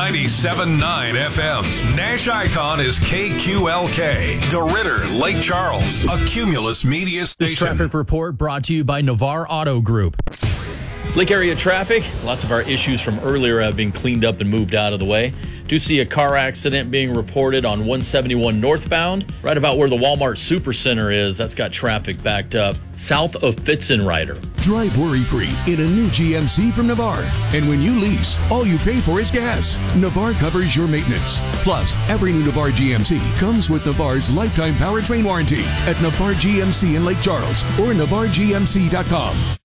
97.9 FM. Nash Icon is KQLK. DeRidder, Lake Charles, a Cumulus Media This station. traffic report brought to you by Navarre Auto Group. Lake area traffic. Lots of our issues from earlier have been cleaned up and moved out of the way. Do see a car accident being reported on 171 northbound, right about where the Walmart Supercenter is. That's got traffic backed up south of Fitzenrider. Drive worry-free in a new GMC from Navarre. And when you lease, all you pay for is gas. Navarre covers your maintenance. Plus, every new Navarre GMC comes with Navarre's lifetime powertrain warranty at Navarre GMC in Lake Charles or NavarreGMC.com.